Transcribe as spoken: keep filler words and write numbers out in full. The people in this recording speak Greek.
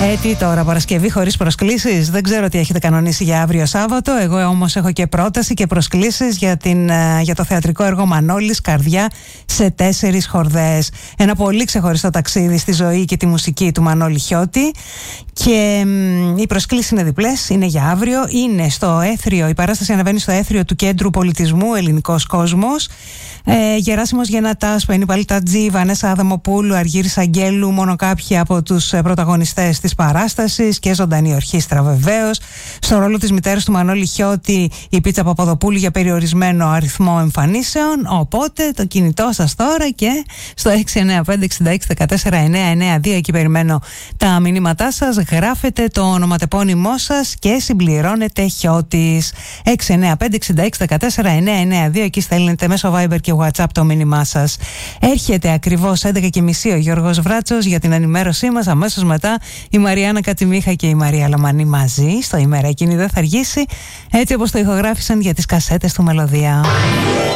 Ε, τι τώρα, Παρασκευή χωρίς προσκλήσεις? Δεν ξέρω τι έχετε κανονίσει για αύριο Σάββατο. Εγώ όμως έχω και πρόταση και προσκλήσεις για, την, για το θεατρικό έργο Μανώλης Καρδιά σε τέσσερις χορδές. Ένα πολύ ξεχωριστό ταξίδι στη ζωή και τη μουσική του Μανώλη Χιώτη. Και μ, οι προσκλήσεις είναι διπλές, είναι για αύριο. Είναι στο Έθριο, η παράσταση αναβαίνει στο Έθριο του Κέντρου Πολιτισμού Ελληνικός Κόσμος. Ε, Γεράσιμος Γεννατάς, Πενή Παλτατζή, Βανέσα Αδαμοπούλου, Αργύρης Αγγέλου, μόνο κάποιοι από τους πρωταγωνιστές της παράστασης και ζωντανή ορχήστρα βεβαίως. Στο ρόλο της μητέρας του Μανώλη Χιώτη η Πίτσα Παπαδοπούλου για περιορισμένο αριθμό εμφανίσεων. Οπότε το κινητό σας τώρα και στο έξι εννιά πέντε εξήντα έξι δεκατέσσερα εννιακόσια ενενήντα δύο, εκεί περιμένω τα μηνύματά σας. Γράφετε το ονοματεπώνυμό σας και συμπληρώνετε Χιώτης. έξι εννιά πέντε εξήντα έξι δεκατέσσερα εννιακόσια ενενήντα δύο, εκεί στέλνετε μέσω Viber και WhatsApp το μήνυμά σας. Έρχεται ακριβώς έντεκα και μισή ο Γιώργος Βράτσος για την ενημέρωσή μας. Αμέσως μετά η Μαριάννα Κατσιμίχα και η Μαρία Λαμανή μαζί στο ημέρα εκείνη δεν θα αργήσει, έτσι όπως το ηχογράφησαν για τις κασέτες του Μελωδία.